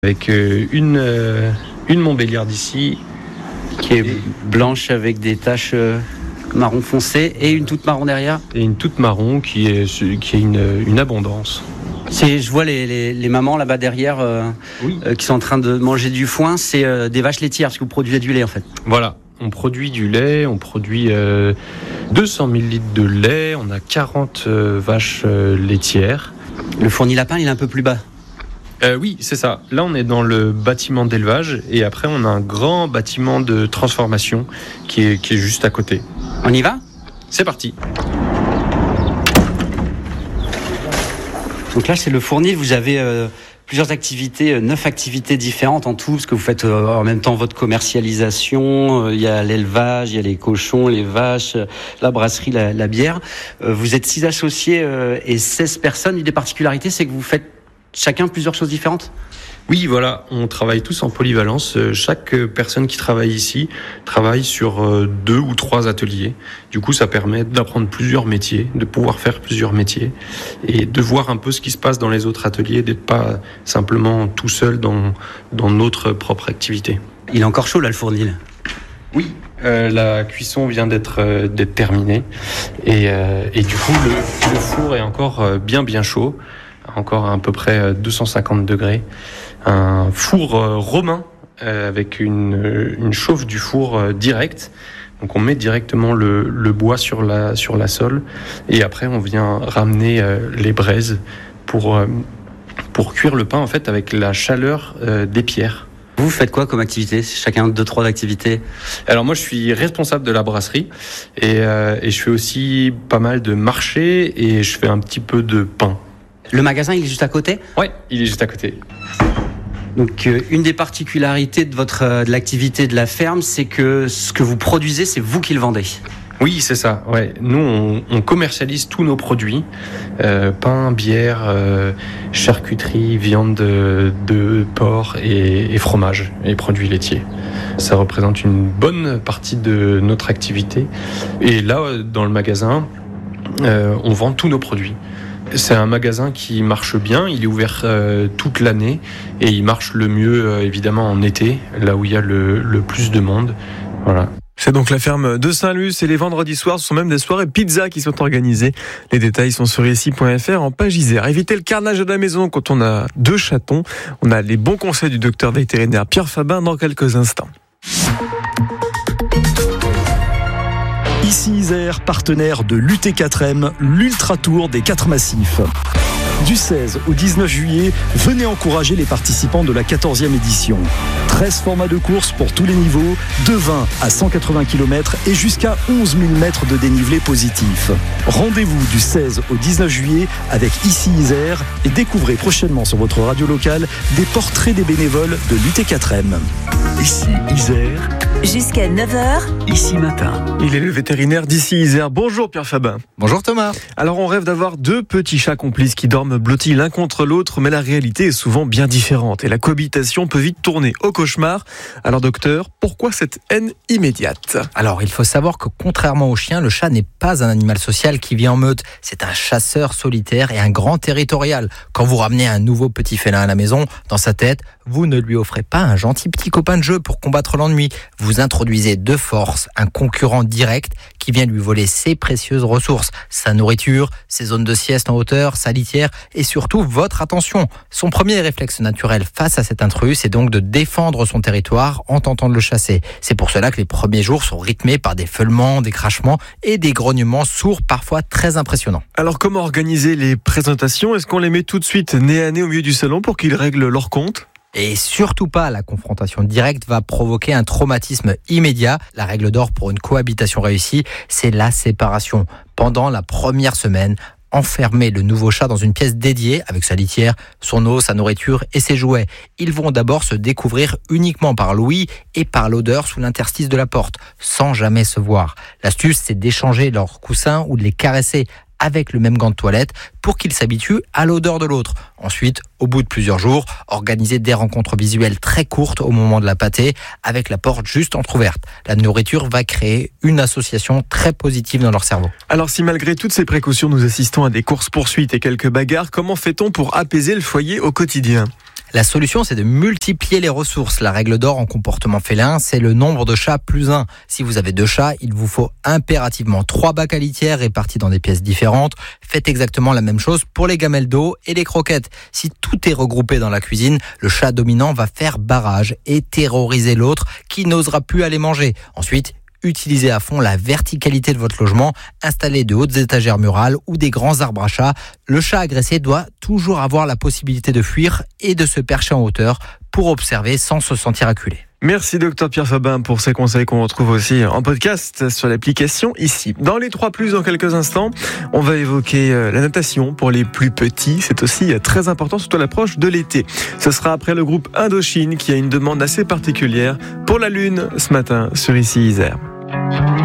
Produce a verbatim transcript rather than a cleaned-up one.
Avec euh, une, euh, une Montbéliarde ici. Qui est blanche avec des taches euh, marron foncé et une toute marron derrière. Et une toute marron qui est, qui est une, une abondance. C'est, je vois les, les, les mamans là-bas derrière euh, oui. euh, qui sont en train de manger du foin. C'est euh, des vaches laitières parce que vous produisez du lait en fait. Voilà, on produit du lait, on produit euh, deux cent mille litres de lait, on a quarante euh, vaches euh, laitières. Le fourni lapin il est un peu plus bas. Euh, oui, c'est ça. Là, on est dans le bâtiment d'élevage et après, on a un grand bâtiment de transformation qui est, qui est juste à côté. On y va ? C'est parti. Donc là, c'est le fournil. Vous avez euh, plusieurs activités, euh, neuf activités différentes en tout, parce que vous faites euh, en même temps votre commercialisation. Il euh, y a l'élevage, il y a les cochons, les vaches, la brasserie, la, la bière. Euh, vous êtes six associés euh, et seize personnes. Une des particularités, c'est que vous faites chacun plusieurs choses différentes ? Oui, voilà, on travaille tous en polyvalence. Chaque personne qui travaille ici travaille sur deux ou trois ateliers. Du coup, ça permet d'apprendre plusieurs métiers, de pouvoir faire plusieurs métiers et de voir un peu ce qui se passe dans les autres ateliers, d'être pas simplement tout seul dans, dans notre propre activité. Il est encore chaud là, le fournil ? Oui. Euh, la cuisson vient d'être, euh, d'être terminée et, euh, et du coup, le, le four est encore euh, bien bien chaud. Encore à, à peu près deux cent cinquante degrés. Un four euh, romain euh, avec une, une chauffe du four euh, direct. Donc on met directement le, le bois sur la, sur la sole et après on vient ramener euh, les braises pour, euh, pour cuire le pain en fait avec la chaleur euh, des pierres. Vous faites quoi comme activité ? Chacun deux, trois activités ? Alors moi je suis responsable de la brasserie et, euh, et je fais aussi pas mal de marchés et je fais un petit peu de pain. Le magasin, il est juste à côté ? Oui, il est juste à côté. Donc, euh, une des particularités de votre euh, de l'activité de la ferme, c'est que ce que vous produisez, c'est vous qui le vendez. Oui, c'est ça. Ouais. Nous, on, on commercialise tous nos produits euh, pain, bière, euh, charcuterie, viande de, de porc et, et fromage et produits laitiers. Ça représente une bonne partie de notre activité. Et là, dans le magasin, euh, on vend tous nos produits. C'est un magasin qui marche bien, il est ouvert euh, toute l'année et il marche le mieux euh, évidemment en été, là où il y a le, le plus de monde. Voilà. C'est donc la ferme de Saint-Luce et les vendredis soirs, ce sont même des soirées pizza qui sont organisées. Les détails sont sur ici point f r en page Isère. Évitez le carnage de la maison quand on a deux chatons. On a les bons conseils du docteur vétérinaire Pierre Fabin dans quelques instants. Ici Isère, partenaire de l'U T quatre M, l'Ultra Tour des quatre massifs. Du seize au dix-neuf juillet, venez encourager les participants de la quatorzième édition. treize formats de course pour tous les niveaux, de vingt à cent quatre-vingts kilomètres et jusqu'à onze mille mètres de dénivelé positif. Rendez-vous du seize au dix-neuf juillet avec Ici Isère et découvrez prochainement sur votre radio locale des portraits des bénévoles de l'U T quatre M. Ici Isère. Jusqu'à neuf heures, Ici matin. Il est le vétérinaire d'Ici Isère. Bonjour Pierre Fabin. Bonjour Thomas. Alors on rêve d'avoir deux petits chats complices qui dorment blottis l'un contre l'autre, mais la réalité est souvent bien différente et la cohabitation peut vite tourner au cauchemar. Alors docteur, pourquoi cette haine immédiate ? Alors il faut savoir que contrairement au chien, le chat n'est pas un animal social qui vit en meute. C'est un chasseur solitaire et un grand territorial. Quand vous ramenez un nouveau petit félin à la maison, dans sa tête, vous ne lui offrez pas un gentil petit copain de jeu pour combattre l'ennui. Vous introduisez de force un concurrent direct qui vient lui voler ses précieuses ressources, sa nourriture, ses zones de sieste en hauteur, sa litière et surtout votre attention. Son premier réflexe naturel face à cet intrus, c'est donc de défendre son territoire en tentant de le chasser. C'est pour cela que les premiers jours sont rythmés par des feulements, des crachements et des grognements sourds parfois très impressionnants. Alors comment organiser les présentations ? Est-ce qu'on les met tout de suite nez à nez au milieu du salon pour qu'ils règlent leur compte ? Et surtout pas, la confrontation directe va provoquer un traumatisme immédiat. La règle d'or pour une cohabitation réussie, c'est la séparation. Pendant la première semaine, enfermer le nouveau chat dans une pièce dédiée avec sa litière, son eau, sa nourriture et ses jouets. Ils vont d'abord se découvrir uniquement par l'ouïe et par l'odeur sous l'interstice de la porte, sans jamais se voir. L'astuce, c'est d'échanger leurs coussins ou de les caresser avec le même gant de toilette pour qu'ils s'habituent à l'odeur de l'autre. Ensuite, au bout de plusieurs jours, organiser des rencontres visuelles très courtes au moment de la pâtée avec la porte juste entrouverte. La nourriture va créer une association très positive dans leur cerveau. Alors si malgré toutes ces précautions, nous assistons à des courses-poursuites et quelques bagarres, comment fait-on pour apaiser le foyer au quotidien ? La solution, c'est de multiplier les ressources. La règle d'or en comportement félin, c'est le nombre de chats plus un. Si vous avez deux chats, il vous faut impérativement trois bacs à litière répartis dans des pièces différentes. Faites exactement la même chose pour les gamelles d'eau et les croquettes. Si tout est regroupé dans la cuisine, le chat dominant va faire barrage et terroriser l'autre qui n'osera plus aller manger. Ensuite, utilisez à fond la verticalité de votre logement, installez de hautes étagères murales ou des grands arbres à chat. Le chat agressé doit toujours avoir la possibilité de fuir et de se percher en hauteur pour observer sans se sentir acculé. Merci docteur Pierre Fabin pour ces conseils qu'on retrouve aussi en podcast sur l'application ici. Dans les trois plus, dans quelques instants, on va évoquer la natation pour les plus petits. C'est aussi très important, surtout à l'approche de l'été. Ce sera après le groupe Indochine qui a une demande assez particulière pour la Lune ce matin sur Ici Isère.